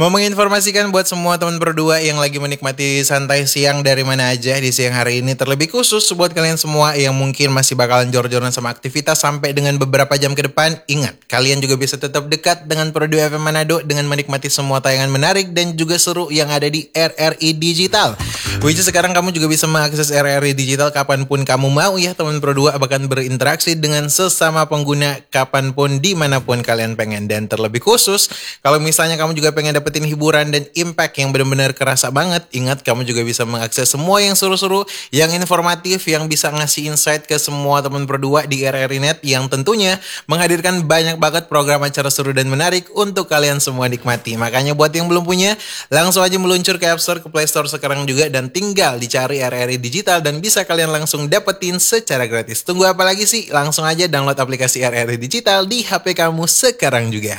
Mau menginformasikan buat semua teman berdua yang lagi menikmati santai siang dari mana aja di siang hari ini. Terlebih khusus buat kalian semua yang mungkin masih bakalan jor-joran sama aktivitas sampai dengan beberapa jam ke depan. Ingat, kalian juga bisa tetap dekat dengan Pro 2 FM Manado dengan menikmati semua tayangan menarik dan juga seru yang ada di RRI Digital. Which is sekarang kamu juga bisa mengakses RRI Digital kapanpun kamu mau ya teman Pro 2, bahkan berinteraksi dengan sesama pengguna kapanpun dimanapun kalian pengen. Dan terlebih khusus, kalau misalnya kamu juga pengen dapetin hiburan dan impact yang benar-benar kerasa banget, ingat kamu juga bisa mengakses semua yang seru-seru, yang informatif, yang bisa ngasih insight ke semua teman Pro 2 di RRI Net yang tentunya menghadirkan banyak banget program acara seru dan menarik untuk kalian semua nikmati. Makanya buat yang belum punya, langsung aja meluncur ke App Store, ke Play Store sekarang juga dan tinggal dicari RRI Digital dan bisa kalian langsung dapetin secara gratis. Tunggu apa lagi sih? Langsung aja download aplikasi RRI Digital di HP kamu sekarang juga.